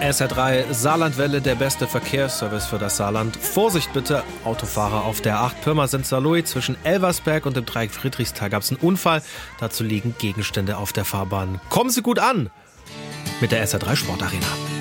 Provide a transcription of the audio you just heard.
SR3 Saarlandwelle, der beste Verkehrsservice für das Saarland. Vorsicht bitte, Autofahrer auf der 8 Pirmasens-Saarlouis. Zwischen Elversberg und dem Dreieck Friedrichsthal gab es einen Unfall. Dazu liegen Gegenstände auf der Fahrbahn. Kommen Sie gut an mit der SR3 Sportarena.